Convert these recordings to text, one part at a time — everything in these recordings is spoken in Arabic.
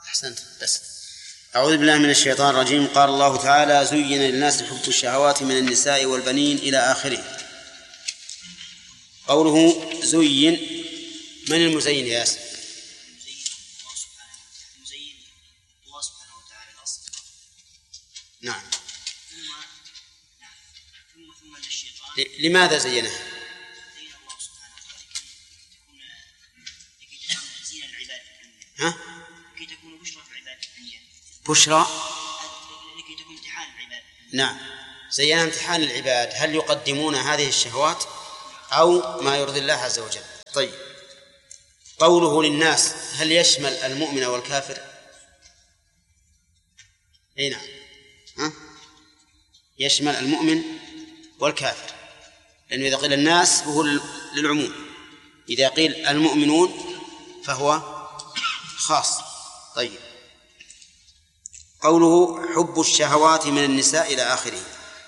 أحسنت. بس أعوذ بالله من الشيطان الرجيم. قال الله تعالى: زين للناس حب الشهوات من النساء والبنين إلى آخره. قوله زين، من المزين يا ياسر؟ المزين الله سبحانه وتعالى الأصل. نعم. ثم للشيطان. لماذا زينه؟ زين الله سبحانه وتعالى لكي تكون زينة للعباد. لكي تكون بشرى في العباد الدنيا. بشرى؟ لكي تكون امتحان العباد. نعم، زينها امتحان العباد، هل يقدمون هذه الشهوات أو ما يرضي الله عز وجل. طيب، قوله للناس هل يشمل المؤمن والكافر؟ أي نعم، يشمل المؤمن والكافر، لأنه إذا قيل الناس فهو للعموم، إذا قيل المؤمنون فهو خاص. طيب، قوله حب الشهوات من النساء إلى آخره،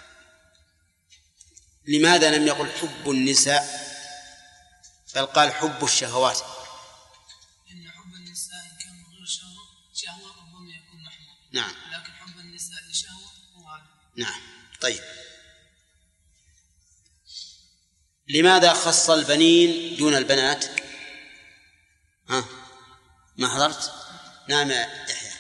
لماذا لم يقل حب النساء بل قال حب الشهوات؟ لأن حب النساء إن كان غير شهوة ربما يكون محمود. نعم. لكن حب النساء لشهوة هو غالب. نعم. طيب، لماذا خص البنين دون البنات؟ ما حضرت؟ نعم يا يحيى.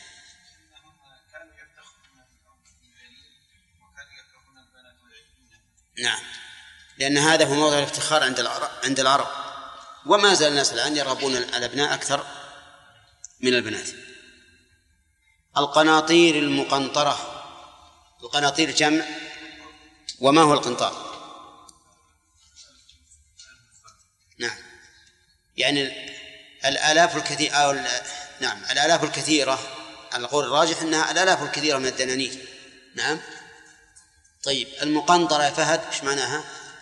نعم، لأن هذا هو موضع الافتخار عند العرب، وما زال الناس الآن يرغبون الأبناء أكثر من البنات. القناطير المقنطرة، القناطير جمع، وما هو القنطار؟ نعم، يعني الآلاف الكثيرة، نعم الآلاف الكثيرة، على القول الراجح أنها الآلاف الكثيرة من الدنانير. نعم. طيب، المقنطرة يا فهد إيش معناها؟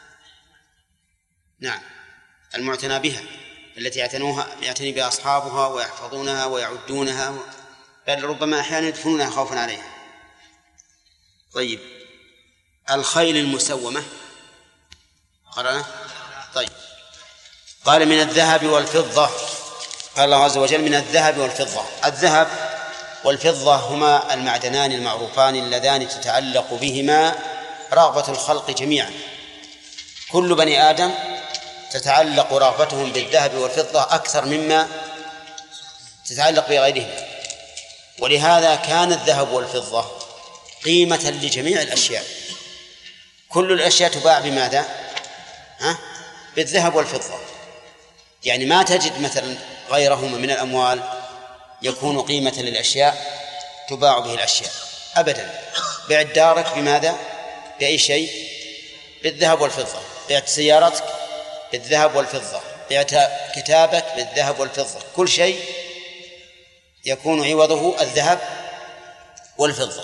نعم، المعتنى بها، التي يعتني بها أصحابها ويحفظونها ويعدونها، بل ربما أحيانا يدفنونها خوفا عليها. طيب، الخيل المسومة قرأنا؟ طيب، قال من الذهب والفضة، قال الله عز وجل من الذهب والفضة. الذهب والفضة هما المعدنان المعروفان اللذان تتعلق بهما رغبة الخلق جميعا، كل بني آدم تتعلق رغبتهم بالذهب والفضة أكثر مما تتعلق بغيرهما، ولهذا كان الذهب والفضة قيمة لجميع الأشياء. كل الأشياء تباع بماذا؟ بالذهب والفضة. يعني ما تجد مثلا غيرهما من الأموال يكون قيمة للأشياء تباع به الأشياء أبدا. بعت دارك بماذا؟ بأي شيء؟ بالذهب والفضة. بعت سيارتك بالذهب والفضة. بعت كتابك بالذهب والفضة. كل شيء يكون عوضه الذهب والفضة،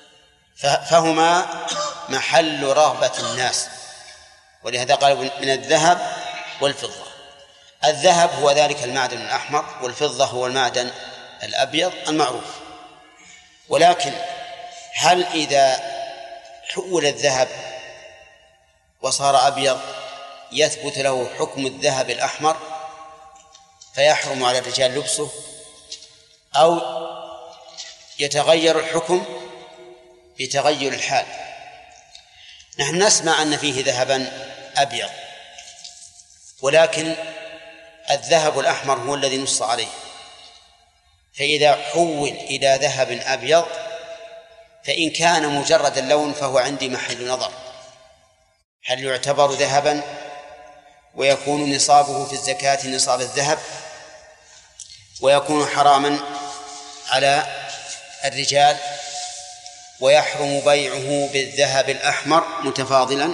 فهما محل رغبة الناس، ولهذا قال من الذهب والفضة. الذهب هو ذلك المعدن الأحمر، والفضة هو المعدن الأبيض المعروف. ولكن هل إذا حول الذهب وصار أبيض يثبت له حكم الذهب الأحمر فيحرم على الرجال لبسه، أو يتغير الحكم بتغير الحال؟ نحن نسمع أن فيه ذهبا أبيض، ولكن الذهب الأحمر هو الذي نص عليه، فإذا حول إلى ذهب أبيض فإن كان مجرد اللون فهو عندي محل نظر، هل يعتبر ذهبا ويكون نصابه في الزكاة نصاب الذهب ويكون حراما على الرجال ويحرم بيعه بالذهب الأحمر متفاضلا،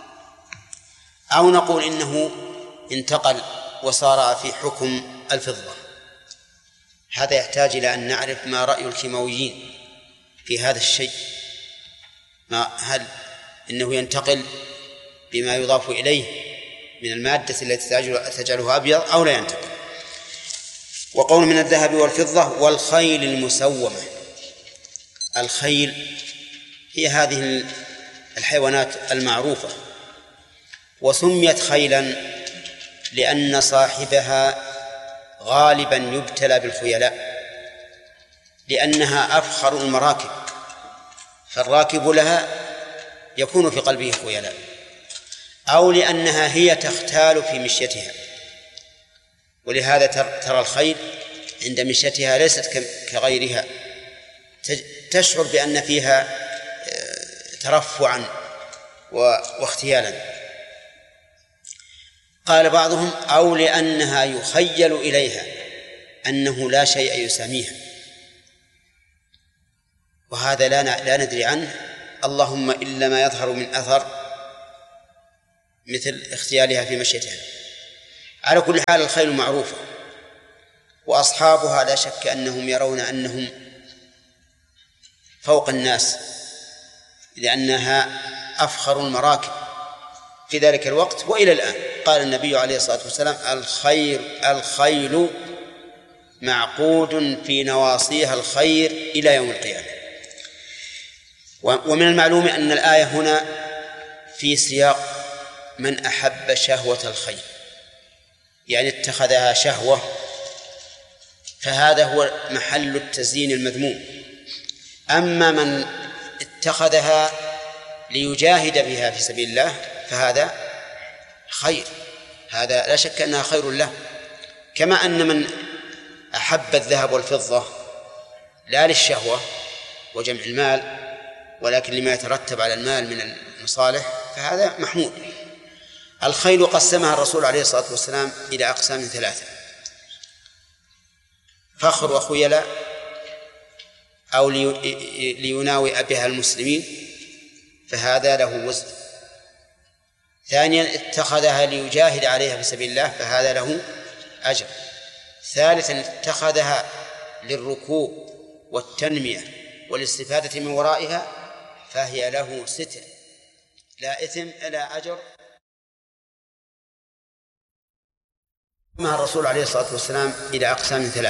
أو نقول إنه انتقل وصار في حكم الفضة؟ هذا يحتاج إلى أن نعرف ما رأي الكيماويين في هذا الشيء، هل إنه ينتقل بما يضاف إليه من المادة التي تجعله أبيض أو لا ينتقل. وقول من الذهب والفضة. والخيل المسومة، الخيل هي هذه الحيوانات المعروفة، وسميت خيلا لأن صاحبها غالبا يبتلى بالخيلاء، لأنها أفخر المراكب، فالراكب لها يكون في قلبه خيلاء، أو لأنها هي تختال في مشيتها، ولهذا ترى الخيل عند مشيتها ليست كغيرها، تشعر بأن فيها ترفعا واختيالا. قال بعضهم أو لأنها يخيل إليها أنه لا شيء يساميها، وهذا لا ندري عنه، اللهم إلا ما يظهر من أثر مثل اختيالها في مشيتها. على كل حال الخيل معروفة، وأصحابها لا شك أنهم يرون أنهم فوق الناس، لأنها أفخر المراكب في ذلك الوقت وإلى الآن. قال النبي عليه الصلاة والسلام الخيل معقود في نواصيها الخير إلى يوم القيامة. ومن المعلوم أن الآية هنا في سياق من أحب شهوة الخيل، يعني اتخذها شهوة، فهذا هو محل التزيين المذموم. أما من اتخذها ليجاهد بها في سبيل الله فهذا خير، هذا لا شك أنها خير له. كما أن من أحب الذهب والفضة لا للشهوة وجمع المال ولكن لما يترتب على المال من المصالح فهذا محمود. الخيل قسمها الرسول عليه الصلاة والسلام إلى أقسام 3: فخر وخيلاء، أو ليناوئ بها المسلمين فهذا له وزن. ثانيا اتخذها ليجاهد عليها في سبيل الله فهذا له أجر. ثالثا اتخذها للركوب والتنمية والاستفادة من ورائها فهي له ستر لا إثم لا أجر. مع الرسول عليه الصلاة والسلام إلى أقسام 3: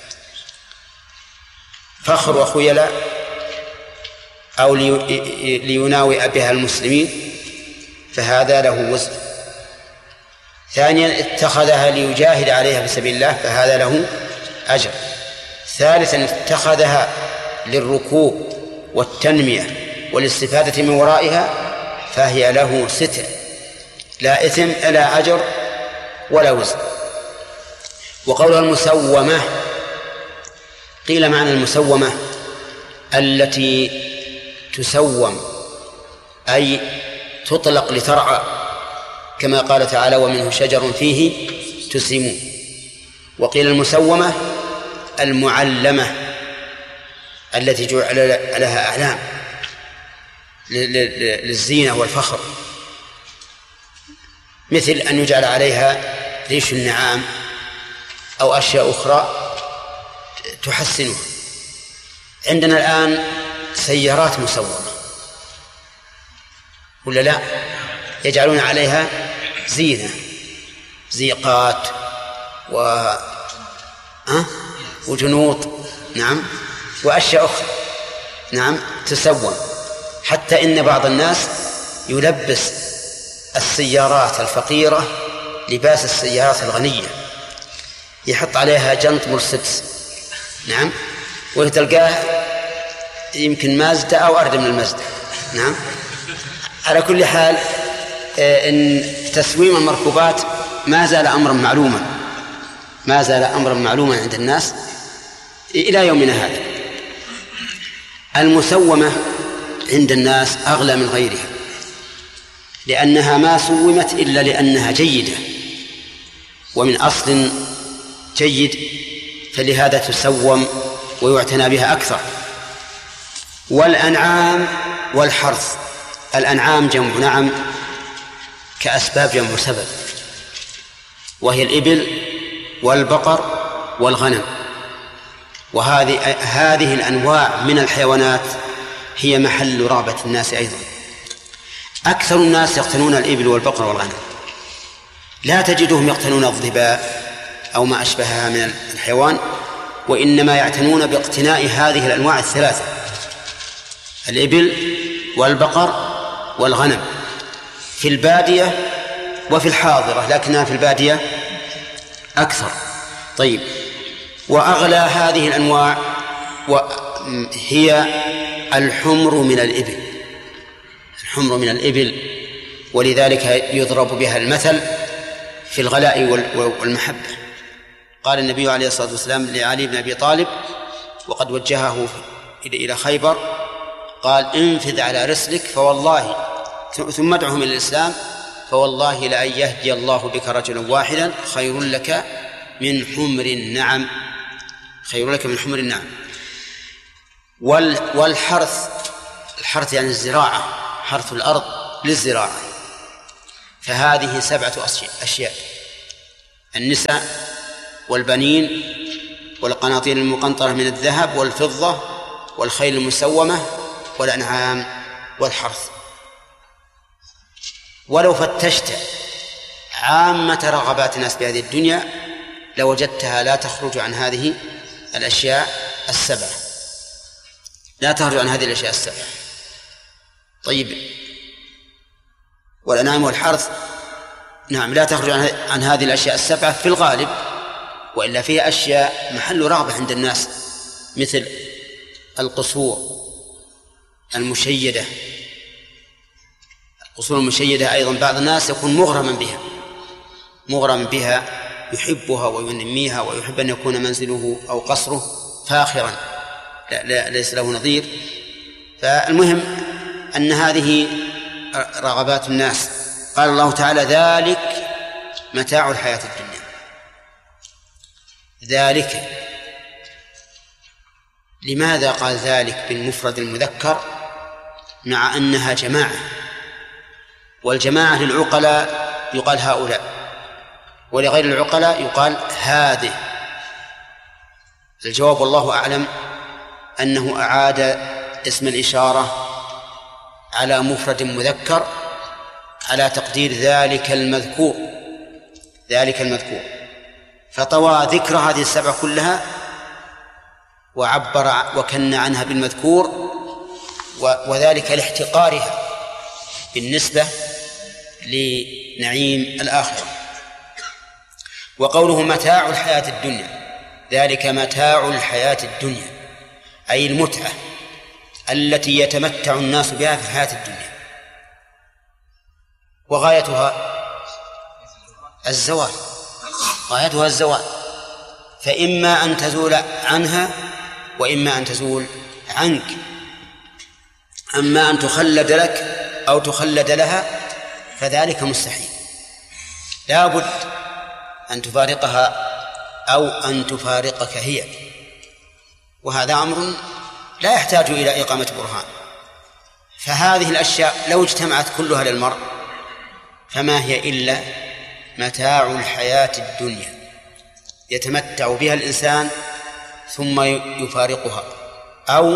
فخر وخيلاء، أو ليناوئ بها المسلمين فهذا له وزن. ثانيا اتخذها ليجاهد عليها في سبيل الله فهذا له أجر. ثالثا اتخذها للركوب والتنمية والاستفادة من ورائها فهي له ستر لا إثم لا أجر ولا وزن. وقولها المسومة، قيل معنى المسومة التي تسوم أي تطلق لترعى، كما قال تعالى ومنه شجر فيه تسيمون. وقيل المسومة المعلمة التي جعل لها أعلام للزينة والفخر، مثل أن يجعل عليها ريش النعام أو أشياء أخرى تحسنها. عندنا الآن سيارات مسومة ولا لا؟ يجعلون عليها زينة، زيقات وجنوط، نعم، وأشياء أخرى، نعم، تسوم. حتى إن بعض الناس يلبس السيارات الفقيرة لباس السيارات الغنية، يحط عليها جنط مرسيدس، نعم، وتلقاه يمكن مازدا أو أردى من المازدا، نعم. على كل حال إن تسويم المركوبات ما زال أمرا معلوما عند الناس إلى يومنا هذا. المسومة عند الناس أغلى من غيرها، لأنها ما سومت إلا لأنها جيدة ومن أصل جيد، فلهذا تسوم ويعتنى بها أكثر. والأنعام والحرث، الأنعام جمع نعم كأسباب جمع سبب، وهي الإبل والبقر والغنم. وهذه الأنواع من الحيوانات هي محل رغبة الناس أيضا. أكثر الناس يقتنون الإبل والبقر والغنم، لا تجدهم يقتنون الظباء أو ما أشبهها من الحيوان، وإنما يعتنون باقتناء هذه الأنواع 3: الإبل والبقر والغنم، في البادية وفي الحاضرة، لكنها في البادية أكثر. طيب، وأغلى هذه الأنواع وهي الحمر من الإبل، الحمر من الإبل، ولذلك يضرب بها المثل في الغلاء والمحبة. قال النبي عليه الصلاة والسلام لعلي بن أبي طالب وقد وجهه إلى خيبر، قال انفذ على رسلك فوالله ثم ادعهم إلى الإسلام فوالله لأن يهدي الله بك رجلا واحدا خير لك من حمر النعم، خير لك من حمر النعم. والحرث، الحرث يعني الزراعة، حرث الأرض للزراعة، فهذه 7 أشياء: النساء والبنين والقناطير المقنطرة من الذهب والفضة والخيل المسومة والأنعام والحرث. ولو فتشت عامة رغبات الناس بهذه الدنيا لوجدتها لا تخرج عن هذه الأشياء 7، لا تخرج عن هذه الأشياء 7. طيب، والأنعام والحرث نعم لا تخرج عن هذه الأشياء 7 في الغالب، وإلا فيها أشياء محل رغبة عند الناس مثل القصور المشيدة. القصور المشيدة أيضا بعض الناس يكون مغرما بها يحبها وينميها ويحب أن يكون منزله أو قصره فاخرا ليس له نظير. فالمهم أن هذه رغبات الناس. قال الله تعالى ذلك متاع الحياة الدنيا. ذلك، لماذا قال ذلك بالمفرد المذكر مع أنها جماعة؟ والجماعة للعقلاء يقال هؤلاء، ولغير العقلاء يقال هذه. الجواب والله أعلم أنه أعاد اسم الإشارة على مفرد مذكر على تقدير ذلك المذكور، ذلك المذكور، فطوى ذكر هذه 7 كلها وعبر وكن عنها بالمذكور، وذلك لاحتقارها بالنسبة لنعيم الآخرة. وقوله متاع الحياة الدنيا، ذلك متاع الحياة الدنيا أي المتعة التي يتمتع الناس بها في الحياة الدنيا، وغايتها الزوال، غايتها الزوال، فإما أن تزول عنها وإما أن تزول عنك. أما أن تخلد لك أو تخلد لها فذلك مستحيل، لا بد أن تفارقها أو أن تفارقك هي، وهذا أمر لا يحتاج إلى إقامة برهان. فهذه الأشياء لو اجتمعت كلها للمرء فما هي إلا متاع الحياة الدنيا يتمتع بها الإنسان ثم يفارقها أو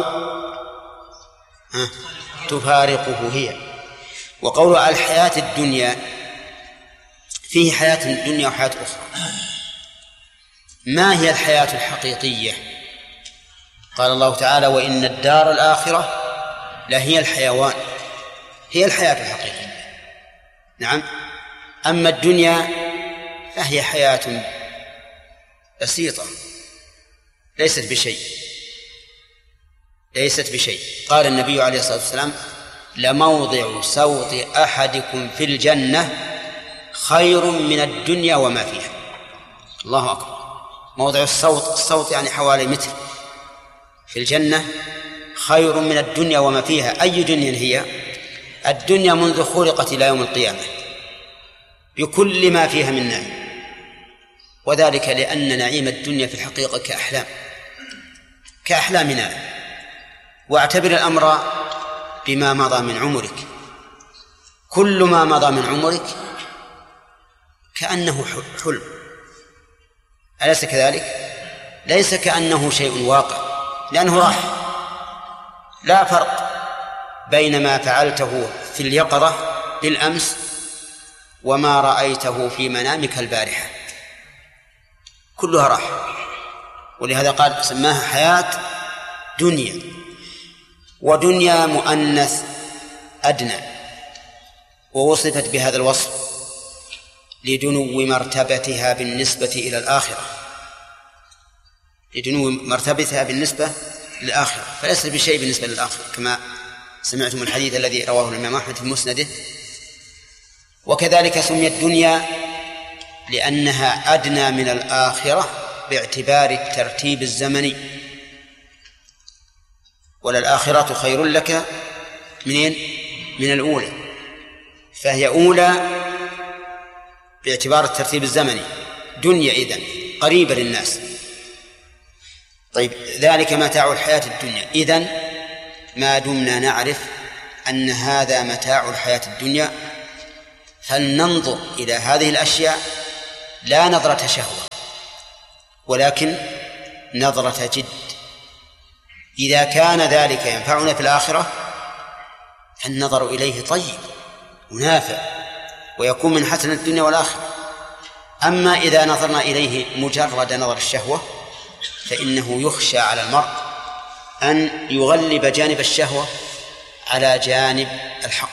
تفارقه هي. وقول الحياة الدنيا فيه حياة دنيا وحياة أخرى. ما هي الحياة الحقيقية؟ قال الله تعالى وإن الدار الآخرة لهي الحيوان، هي الحياة الحقيقية. نعم. أما الدنيا فهي حياة بسيطة ليست بشيء، ليست بشيء. قال النبي عليه الصلاة والسلام لموضع سوط أحدكم في الجنة خير من الدنيا وما فيها. الله أكبر. موضع الصوت، الصوت يعني حوالي متر، في الجنة خير من الدنيا وما فيها. أي دنيا هي؟ الدنيا منذ خلقت إلى يوم القيامة بكل ما فيها من نعيم، وذلك لأن نعيم الدنيا في الحقيقة كأحلامنا. واعتبر الأمر بما مضى من عمرك، كل ما مضى من عمرك كأنه حلم، أليس كذلك؟ ليس كأنه شيء واقع لأنه راح. لا فرق بين ما فعلته في اليقظة بالأمس وما رأيته في منامك البارحة، كلها راح. ولهذا قال سماها حياة دنيا. ودنيا مؤنث أدنى، ووصفت بهذا الوصف لدنو مرتبتها بالنسبة إلى الآخرة، لدنو مرتبتها بالنسبة للآخرة، فليست بشيء بالنسبة للآخرة، كما سمعتم الحديث الذي رواه الإمام أحمد في مسنده. وكذلك سميت الدنيا لأنها أدنى من الآخرة باعتبار الترتيب الزمني، وللآخرة خير لك من الأولى، فهي أولى باعتبار الترتيب الزمني، دنيا إذن قريبة للناس. طيب، ذلك متاع الحياة الدنيا. إذن ما دمنا نعرف أن هذا متاع الحياة الدنيا فلننظر إلى هذه الأشياء لا نظرة شهوة ولكن نظرة جد. إذا كان ذلك ينفعنا في الآخرة فالنظر إليه طيب ونافع ويكون من حسن الدنيا والآخرة. أما إذا نظرنا إليه مجرد نظر الشهوة فإنه يخشى على المرء أن يغلب جانب الشهوة على جانب الحق.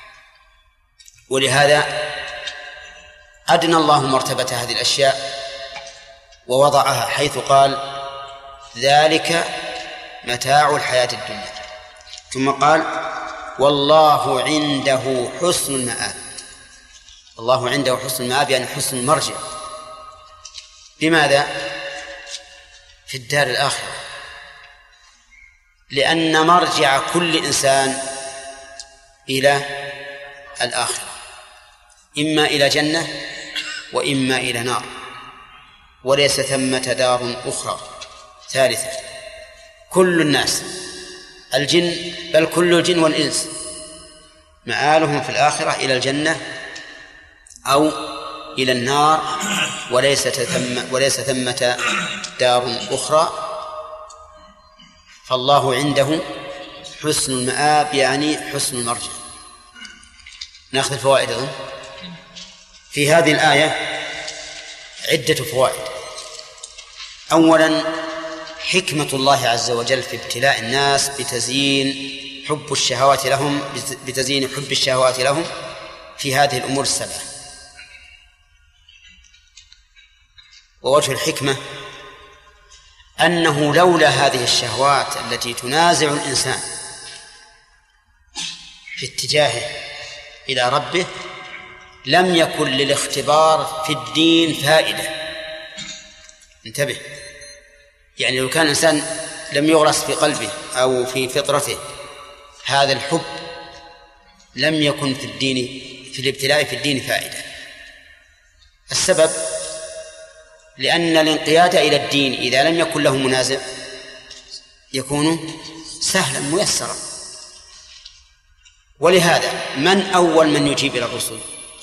ولهذا أدنى الله مرتبة هذه الأشياء ووضعها حيث قال ذلك متاع الحياة الدنيا، ثم قال والله عنده حسن المآب. الله عنده حسن المآب يعني حسن المرجع. لماذا؟ في الدار الآخرة، لأن مرجع كل إنسان إلى الآخرة، إما إلى جنة وإما إلى نار، وليس ثمة دار أخرى ثالثة. كل الناس الجن بل كل الجن والإنس مآلهم في الآخرة إلى الجنة أو إلى النار، وليس ثمة دار أخرى. فالله عنده حسن المآب يعني حسن المرجع. نأخذ الفوائد أظن في هذه الآية عدة فوائد. أولا حكمة الله عز وجل في ابتلاء الناس بتزيين حب الشهوات لهم في هذه الأمور السبعة. ووجه الحكمة أنه لولا هذه الشهوات التي تنازع الإنسان في اتجاهه إلى ربه لم يكن للاختبار في الدين فائدة. انتبه، يعني لو كان الإنسان لم يغرس في قلبه أو في فطرته هذا الحب لم يكن في الدين في الابتلاء في الدين فائدة. السبب لأن الانقياد إلى الدين إذا لم يكن له منازع يكون سهلا ميسرا. ولهذا من أول من يجيب إلى الرسل؟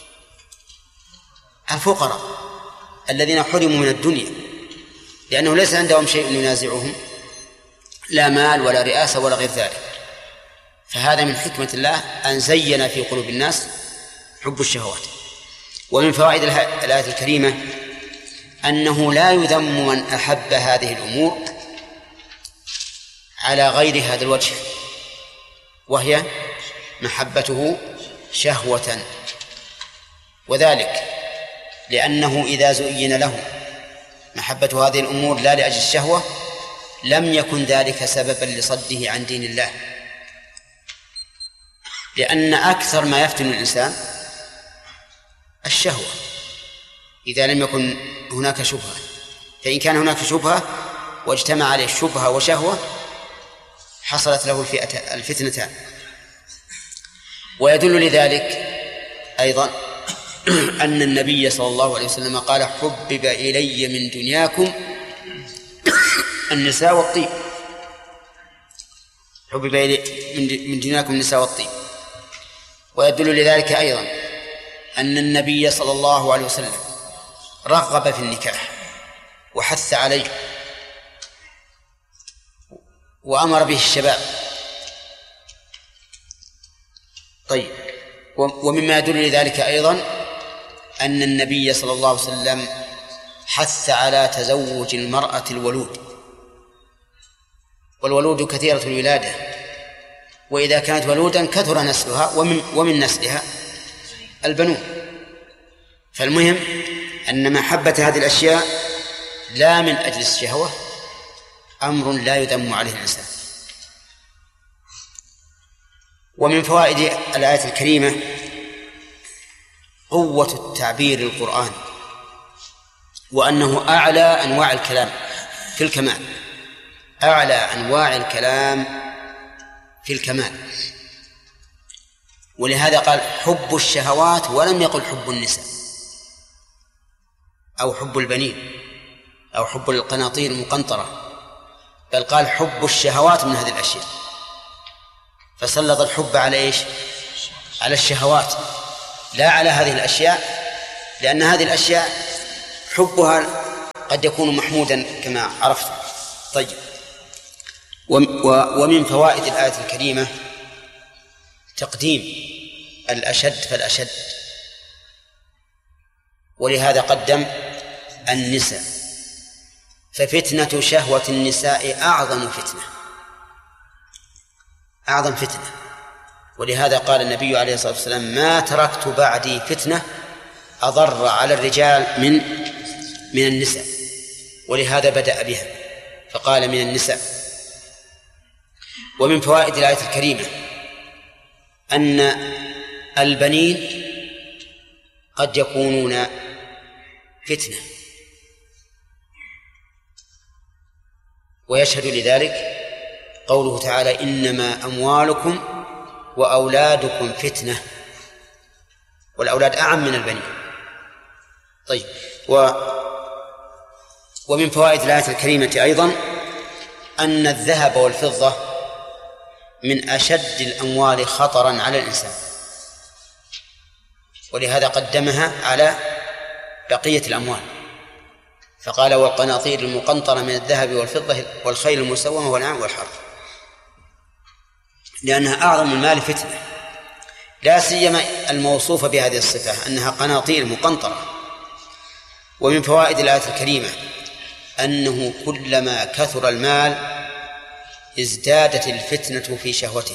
الفقراء الذين حرموا من الدنيا، لأنه ليس عندهم شيء ينازعهم، لا مال ولا رئاسة ولا غير ذلك. فهذا من حكمة الله أن زين في قلوب الناس حب الشهوات. ومن فوائد الآية الكريمة أنه لا يذم من أحب هذه الأمور على غير هذا الوجه، وهي محبته شهوة. وذلك لأنه إذا زين له محبة هذه الأمور لا لأجل الشهوة لم يكن ذلك سببا لصده عن دين الله، لأن أكثر ما يفتن الإنسان الشهوة إذا لم يكن هناك شبهة. فإن كان هناك شبهة واجتمع عليه شبهة وشهوة حصلت له الفتنتان. ويدل لذلك أيضا أن النبي صلى الله عليه وسلم قال حبب إلي من دنياكم النساء والطيب. حبب إلي من دنياكم النساء والطيب. ويدل لذلك أيضا أن النبي صلى الله عليه وسلم رغب في النكاح وحث عليه وأمر به الشباب. طيب، ومما يدل لذلك أيضا أن النبي صلى الله عليه وسلم حث على تزوج المرأة الولود، والولود كثيرة الولادة، وإذا كانت ولودا كثر نسلها ومن نسلها البنون. فالمهم أن محبة هذه الأشياء لا من أجل الشهوة أمر لا يذم عليه الإنسان. ومن فوائد الآية الكريمة قوة التعبير القرآني، وأنه أعلى أنواع الكلام في الكمال، أعلى أنواع الكلام في الكمال. ولهذا قال حب الشهوات ولم يقل حب النساء أو حب البنين أو حب القناطير المقنطرة، بل قال حب الشهوات من هذه الأشياء، فسلط الحب على إيش؟ على الشهوات لا على هذه الأشياء، لأن هذه الأشياء حبها قد يكون محمودا كما عرفت. طيب، ومن فوائد الآية الكريمة تقديم الأشد فالأشد، ولهذا قدم النساء، ففتنة شهوة النساء أعظم فتنة، أعظم فتنة. ولهذا قال النبي عليه الصلاة والسلام ما تركت بعدي فتنة أضر على الرجال من النساء، ولهذا بدأ بها فقال من النساء. ومن فوائد الآية الكريمة أن البنين قد يكونون فتنة، ويشهد لذلك قوله تعالى إنما أموالكم وأولادكم فتنة، والأولاد أعم من البنين. طيب، ومن فوائد الآية الكريمة أيضا أن الذهب والفضة من أشد الأموال خطرا على الإنسان، ولهذا قدمها على بقية الأموال فقال والقناطير المقنطرة من الذهب والفضة والخيل المسومة والأنعام والحرث، لأنها أعظم المال فتنة، لا سيما الموصوفة بهذه الصفة أنها قناطير مقنطرة. ومن فوائد الآية الكريمة أنه كلما كثر المال ازدادت الفتنة في شهوته.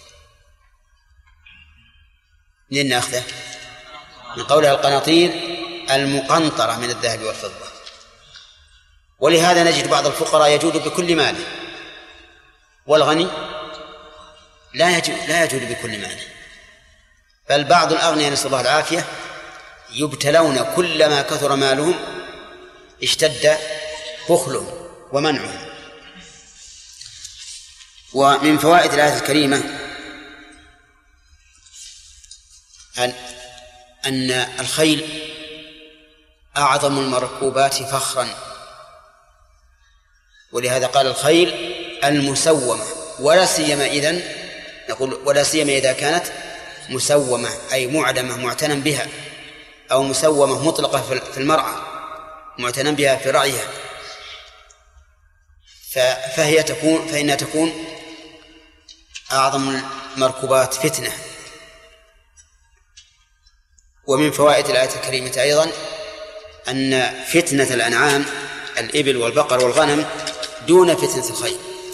منين نأخذه؟ من قولها القناطير المقنطرة من الذهب والفضة. ولهذا نجد بعض الفقراء يجود بكل ماله، والغني لا يجود بكل ماله، بل بعض الأغنياء نسأل الله العافية يبتلون كلما كثر مالهم اشتد بخلهم ومنعهم. ومن فوائد الآية الكريمة أن الخيل أعظم المركوبات فخرا، ولهذا قال الخيل المسومة، ولا سيما إذا كانت مسومة أي معدمة معتنى بها، أو مسومة مطلقة في المرعى معتنى بها في رعيها، فإنها تكون أعظم المركوبات فتنة. ومن فوائد الآية الكريمة أيضا أن فتنة الأنعام الإبل والبقر والغنم دون فتنة الخيل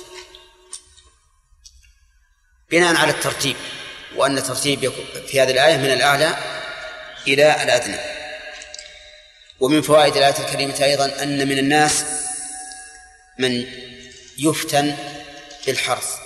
بناء على الترتيب، وأن الترتيب في هذه الآية من الأعلى إلى الأدنى. ومن فوائد الآية الكريمة أيضا أن من الناس من يفتن بالحرث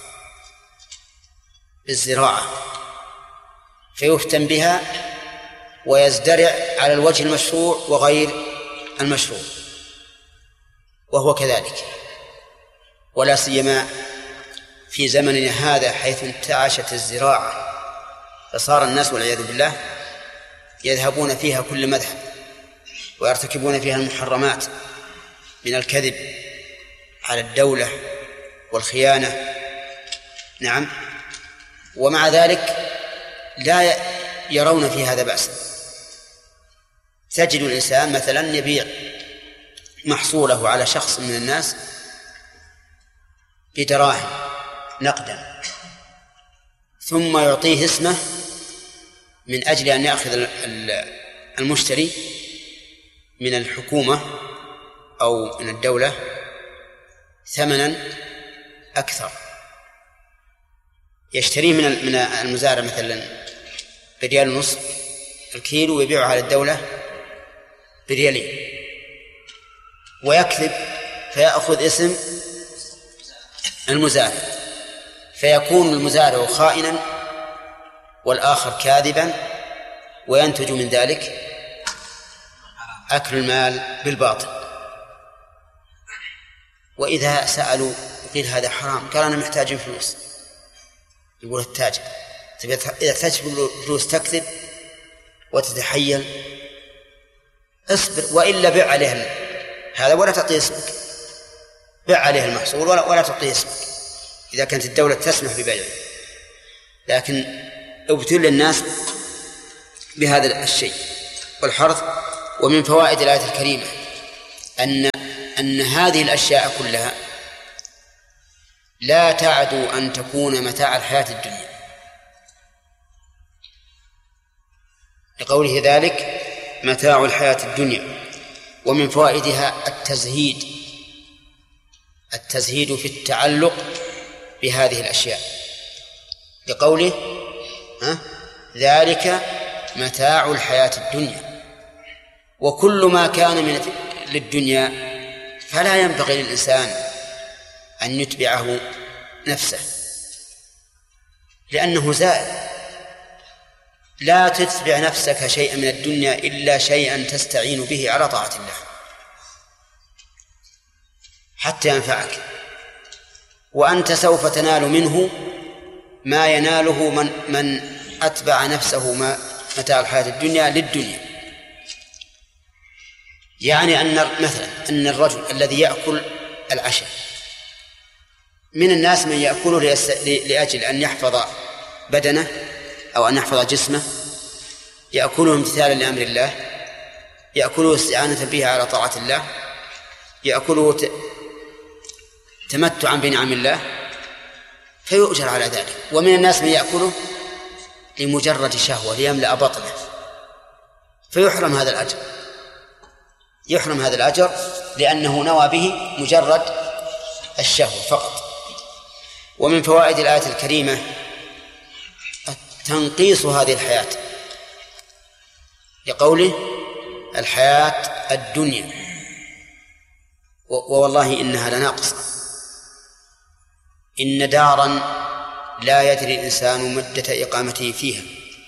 بالزراعة فيفتن بها ويزدرع على الوجه المشروع وغير المشروع، وهو كذلك، ولا سيما في زمننا هذا حيث انتعشت الزراعة فصار الناس والعياذ بالله يذهبون فيها كل مذهب ويرتكبون فيها المحرمات من الكذب على الدولة والخيانة. نعم، ومع ذلك لا يرون في هذا بأسا. تجد الإنسان مثلا يبيع محصوله على شخص من الناس بدراهم نقدا، ثم يعطيه اسمه من أجل أن يأخذ المشتري من الحكومة أو من الدولة ثمنا أكثر، يشتريه من المزارع مثلا بريال ونصف الكيلو ويبيعه على الدولة بريالين، ويكذب فيأخذ اسم المزارع، فيكون المزارع خائنا والآخر كاذبا، وينتج من ذلك أكل المال بالباطل. وإذا سألوا قيل هذا حرام، قال أنا محتاج فلوس، يقول التاجر إذا تجب فلوس تكذب وتتحيل اصبر، وإلا بيع عليه هذا ولا تعطيه اسمك، بيع عليه المحصول ولا تعطيه اسمك إذا كانت الدولة تسمح ببيعه. لكن ابتلي الناس بهذا الشيء والحرث. ومن فوائد الآية الكريمة أن هذه الأشياء كلها لا تعدو أن تكون متاع الحياة الدنيا، لقوله ذلك متاع الحياة الدنيا. ومن فوائدها التزهيد في التعلق بهذه الأشياء، لقوله ذلك متاع الحياة الدنيا. وكل ما كان للدنيا فلا ينبغي للإنسان أن يتبعه نفسه، لأنه زائل. لا تتبع نفسك شيئا من الدنيا إلا شيئا تستعين به على طاعة الله حتى ينفعك، وأنت سوف تنال منه ما يناله من أتبع نفسه متاع الحياة الدنيا للدنيا. يعني أن الرجل الذي يأكل العشاء، من الناس من يأكله لأجل أن يحفظ بدنه أو أن يحفظ جسمه، يأكله امتثالا لأمر الله، يأكله استعانة به على طاعة الله، يأكله تمتعا بنعم الله، فيؤجر على ذلك. ومن الناس من يأكله لمجرد شهوة ليملأ بطنه، فيحرم هذا الأجر، يحرم هذا الأجر لأنه نوى به مجرد الشهوة فقط. ومن فوائد الآية الكريمة تنقيص هذه الحياة، لقوله الحياة الدنيا، ووالله إنها لناقصة. إن دارا لا يدري الإنسان مدة إقامته فيها،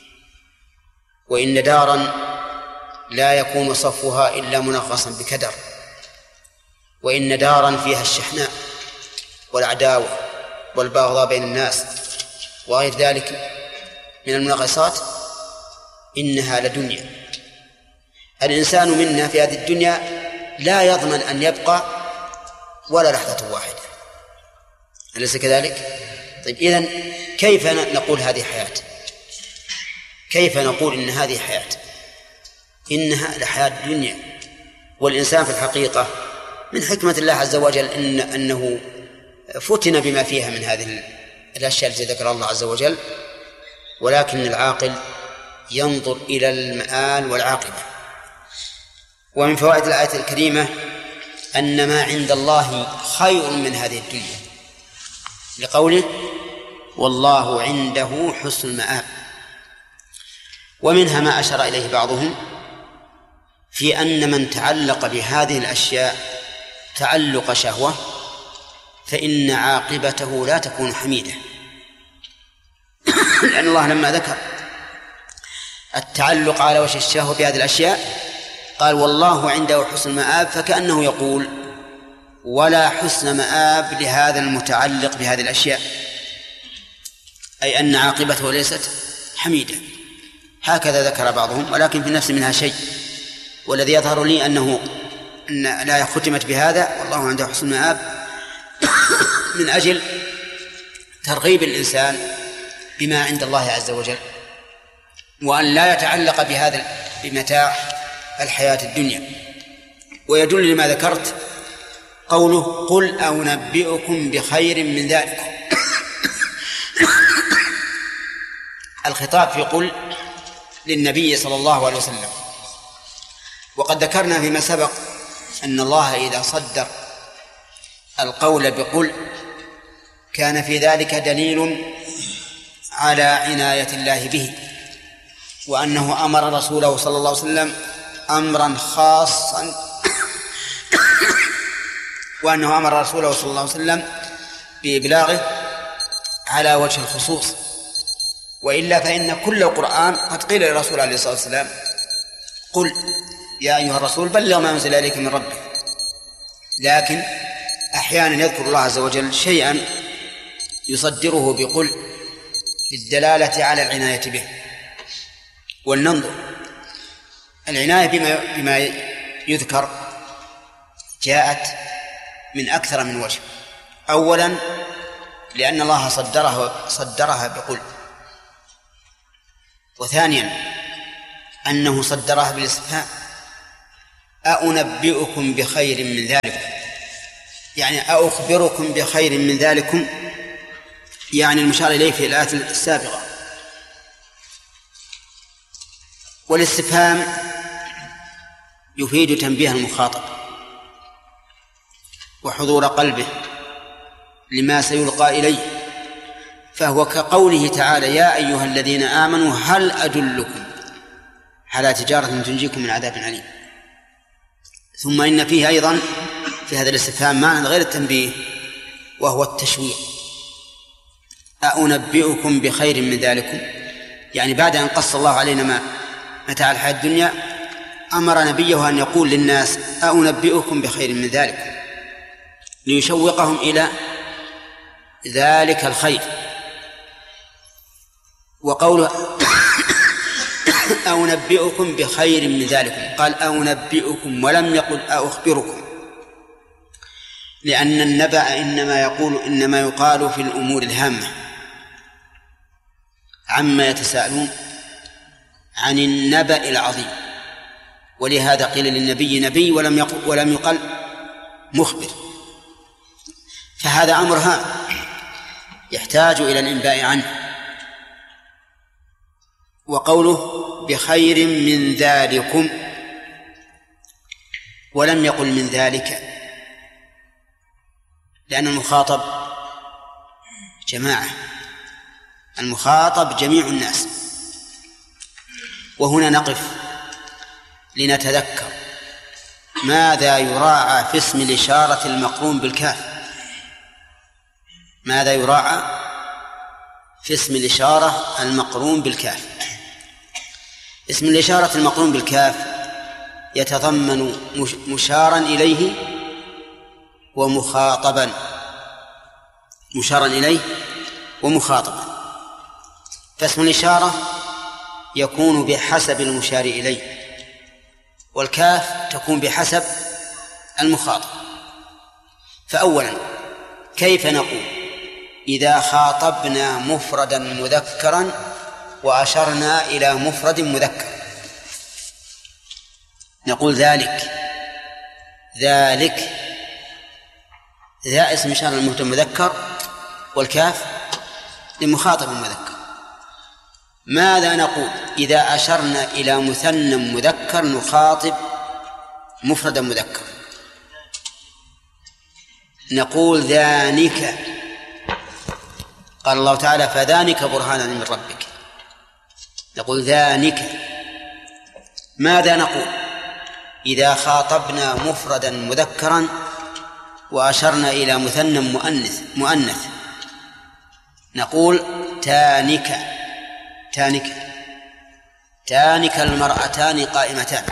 وإن دارا لا يكون صفها إلا منغصا بكدر، وإن دارا فيها الشحناء والعداوة والبغضاء بين الناس وغير ذلك من المنغصات، إنها لدنيا. الإنسان منا في هذه الدنيا لا يضمن أن يبقى ولا لحظة واحدة، أليس كذلك؟ طيب إذن كيف نقول هذه حياة؟ كيف نقول إن هذه حياة؟ إنها لحياة الدنيا. والإنسان في الحقيقة من حكمة الله عز وجل أنه فتن بما فيها من هذه الأشياء التي ذكر الله عز وجل، ولكن العاقل ينظر إلى المآل والعاقبة. ومن فوائد الآية الكريمة أن ما عند الله خير من هذه الدنيا، لقوله والله عنده حسن المآب. ومنها ما أشار إليه بعضهم في أن من تعلق بهذه الأشياء تعلق شهوة فإن عاقبته لا تكون حميدة، لأن الله لما ذكر التعلق على وجه الشهوة بهذه الأشياء قال والله عنده حسن المآب، فكأنه يقول ولا حسن مآب لهذا المتعلق بهذه الأشياء، أي أن عاقبته ليست حميدة. هكذا ذكر بعضهم، ولكن في النفس منها شيء، والذي يظهر لي أن لا ختمت بهذا والله عنده حسن المآب من أجل ترغيب الإنسان بما عند الله عز وجل، وأن لا يتعلق بمتاع الحياة الدنيا. ويدل لما ذكرت قوله قل أنبئكم بخير من ذلك. الخطاب في قل للنبي صلى الله عليه وسلم، وقد ذكرنا فيما سبق أن الله إذا صدر القول بقل كان في ذلك دليل على عناية الله به، وأنه أمر رسوله صلى الله عليه وسلم أمرا خاصا وأنه أمر رسوله صلى الله عليه وسلم بإبلاغه على وجه الخصوص، وإلا فإن كل القرآن قد قيل للرسول عليه الصلاة والسلام: قل يا أيها الرسول بلغ ما أنزل إليك من ربك. لكن أحيانا يذكر الله عز وجل شيئا يصدره بقل للدلالة على العناية به. ولننظر العناية بما يذكر جاءت من أكثر من وجه. أولا لأن الله صدرها بقل، وثانيا أنه صدرها بالاستفهام: أأنبئكم بخير من ذلكم، يعني أخبركم بخير من ذلكم، يعني المشار إليه في الآيات السابقة. والاستفهام يفيد تنبيه المخاطب وحضور قلبه لما سيلقى إليه، فهو كقوله تعالى: يا أيها الذين آمنوا هل أدلكم على تجارة تنجيكم من عذاب أليم. ثم إن فيه أيضا في هذا الاستفهام معنى غير التنبيه، وهو التشويق: أأنبئكم بخير من ذلكم، يعني بعد أن قص الله علينا متاع الحياة الدنيا أمر نبيه أن يقول للناس: أأنبئكم بخير من ذلكم، ليشوقهم إلى ذلك الخير. وقوله أنبئكم بخير من ذلكم، قال أنبئكم ولم يقل أخبركم، لأن النبأ إنما يقال في الأمور الهامة عما يتساءلون عن النبأ العظيم، ولهذا قيل للنبي نبي ولم يقل مخبر. فهذا أمر هام يحتاج إلى الإنباء عنه. وقوله بخير من ذلكم ولم يقل من ذلك، لأن المخاطب جماعة، المخاطب جميع الناس. وهنا نقف لنتذكر ماذا يراعى في اسم الإشارة المقرون بالكاف. ماذا يراعى في اسم الإشارة المقرون بالكاف؟ اسم الإشارة المقرون بالكاف يتضمن مشارا إليه ومخاطبا، مشارا إليه ومخاطبا. فاسم الإشارة يكون بحسب المشار إليه، والكاف تكون بحسب المخاطب. فأولا كيف نقول إذا خاطبنا مفردا مذكرا وأشرنا إلى مفرد مذكر؟ نقول ذلك ذا اسم إشارة للمفرد المذكر، والكاف لمخاطب مذكر. ماذا نقول إذا أشرنا إلى مثنى مذكر نخاطب مفردا مذكر؟ نقول ذانك. قال الله تعالى: فذانك برهان من ربك. نقول ذانك. ماذا نقول إذا خاطبنا مفردا مذكرا وأشرنا إلى مثنى مؤنث؟ نقول تانك المرأتان قائمتان.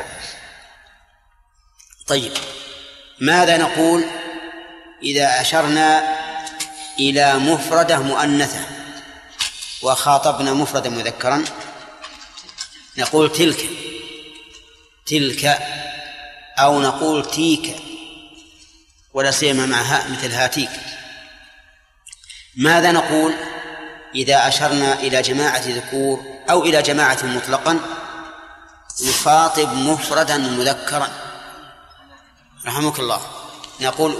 طيب، ماذا نقول إذا أشرنا إلى مفردة مؤنثة وخاطبنا مفردا مذكرا؟ نقول تلك، أو نقول تيك، ولا سيما مع هاء مثل هاتيك. ماذا نقول إذا أشرنا إلى جماعة ذكور أو إلى جماعة مطلقا نخاطب مفردا مذكرا؟ رحمك الله. نقول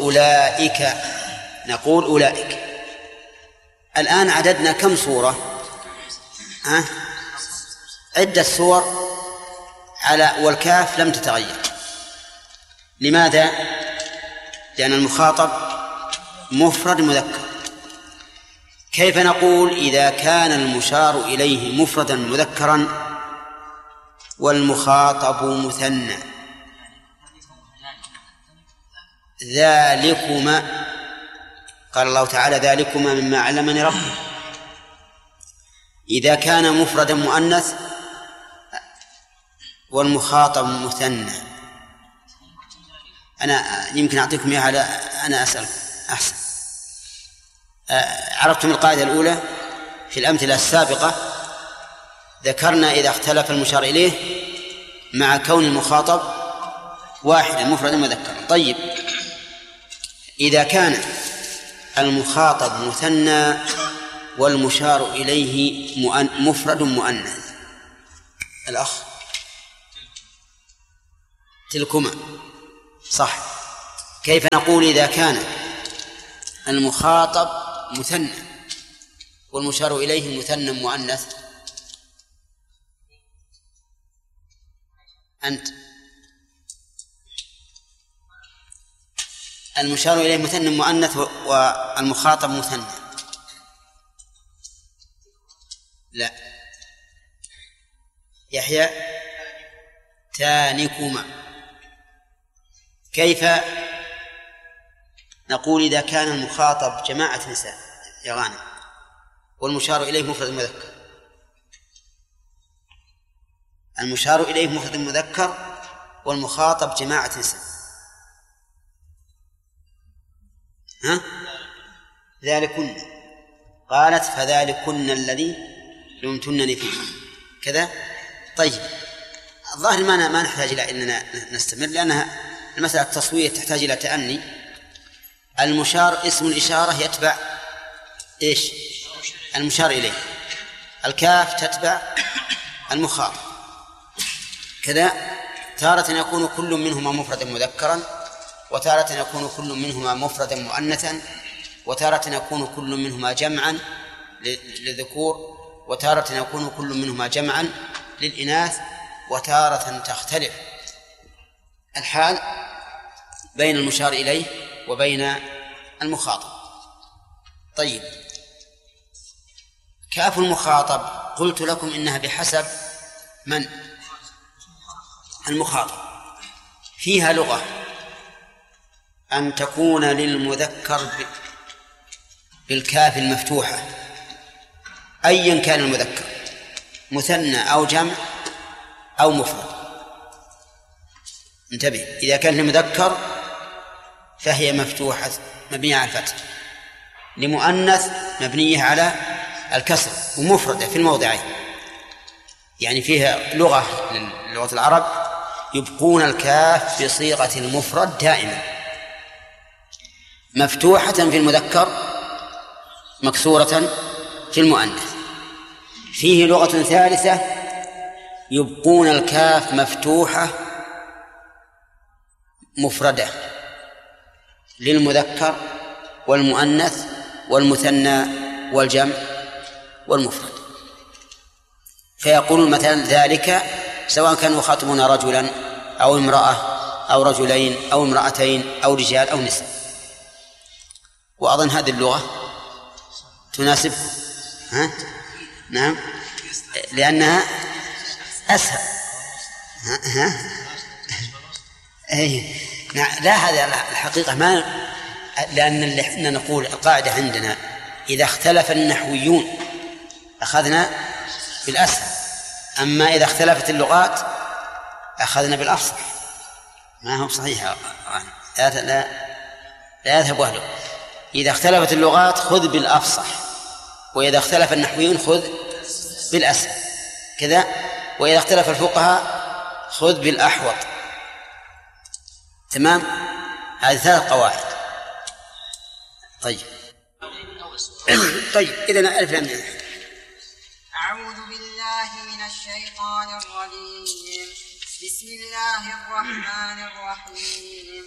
أولئك. الآن عددنا كم صورة؟ عدة صور والكاف لم تتغير. لماذا؟ لأن المخاطب مفرد مذكر. كيف نقول إذا كان المشار إليه مفردا مذكرا والمخاطب مثنى؟ ذلكما قال الله تعالى ذلكما مما علمني ربي. إذا كان مفردا مؤنث والمخاطب مثنى، أنا يمكن أعطيكم إياها على أنا أسألكم أحسن. عرفتم القاعدة الأولى في الأمثلة السابقة؟ ذكرنا إذا اختلف المشار إليه مع كون المخاطب واحدا مفردا مذكرا. طيب، إذا كان المخاطب مثنى والمشار إليه مفرد مؤنث، الأخ تلكما صح. كيف نقول إذا كان المخاطب مثنى والمشار إليه مثنى مؤنث؟ أنت المشار إليه مثنى مؤنث والمخاطب مثنى. لا، يحيى تانكما. كيف نقول إذا كان المخاطب جماعة نساء يا غانم والمشار إليه مفرد مذكر؟ المشار إليه مفرد مذكر والمخاطب جماعة نساء. ها؟ ذلكن. قالت فذلكن الذي لمتنني فيه كذا. طيب، الظاهر ما نحتاج إلى أننا نستمر، لأنها المسألة التصوير تحتاج إلى تأني. المشار اسم الإشارة يتبع إيش؟ المشار إليه. الكاف تتبع المخاطب كذا. تارة يكون كل منهما مفردا مذكرا، وتارة يكون كل منهما مفردا مؤنثا، وتارة يكون كل منهما جمعا للذكور، وتارة يكون كل منهما جمعا للإناث، وتارة تختلف الحال بين المشار إليه وبين المخاطب. طيب، كاف المخاطب قلت لكم إنها بحسب من؟ المخاطب. فيها لغة أن تكون للمذكر بالكاف المفتوحة أيا كان المذكر، مثنى أو جمع أو مفرد. انتبه، إذا كان لمذكر فهي مفتوحة مبنية على الفتح، لمؤنث مبنية على الكسر، ومفردة في الموضعين. يعني فيها لغة العرب يبقون الكاف بصيغة المفرد دائما، مفتوحة في المذكر مكسورة في المؤنث. فيه لغة ثالثة يبقون الكاف مفتوحة مفردة للمذكر والمؤنث والمثنى والجمع والمفرد. فيقول مثلا ذلك سواء كانوا يخاطبون رجلا أو امرأة أو رجلين أو امرأتين أو رجال أو نساء. وأظن هذه اللغة تناسبكم. ها؟ نعم، لأنها أسهل. ها؟ أي نعم. لا، هذا الحقيقة ما، لأن اللي احنا نقول القاعدة عندنا إذا اختلف النحويون أخذنا بالأسهل، أما إذا اختلفت اللغات أخذنا بالأفصح. ما هو صحيح، لا يذهب أهله. إذا اختلفت اللغات خذ بالأفصح، وإذا اختلف النحويون خذ بالأسهل كذا، وإذا اختلف الفقهاء خذ بالأحوط. تمام؟ هذه 3 قواعد. طيب طيب، إذن ألف لام ميم. أعوذ بالله من الشيطان الرجيم. بسم الله الرحمن الرحيم.